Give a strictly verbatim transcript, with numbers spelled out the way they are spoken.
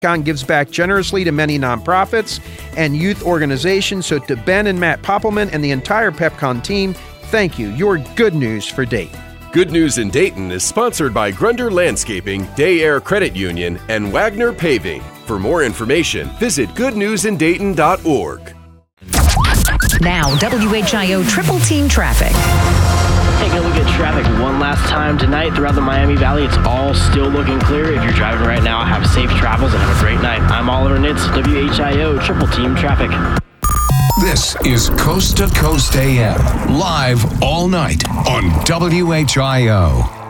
PepCon gives back generously to many nonprofits and youth organizations. So to Ben and Matt Poppelman and the entire PepCon team, thank you. You're good news for Dayton. Good News in Dayton is sponsored by Grunder Landscaping, Day Air Credit Union, and Wagner Paving. For more information, visit good news in dayton dot org. Now, W H I O Triple Team Traffic. Taking a look at traffic one last time tonight throughout the Miami Valley. It's all still looking clear. If you're driving right now, have safe travels and have a great night. I'm Oliver Nitz, W H I O Triple Team Traffic. This is Coast to Coast A M, live all night on W H I O.